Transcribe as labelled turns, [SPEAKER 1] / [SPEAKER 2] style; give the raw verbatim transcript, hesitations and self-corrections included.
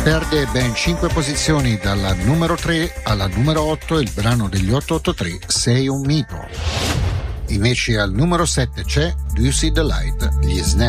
[SPEAKER 1] Perde ben cinque posizioni dalla numero tre alla numero otto il brano degli otto otto tre Sei un mito. Invece al numero sette c'è Do You See the Light, gli Snap.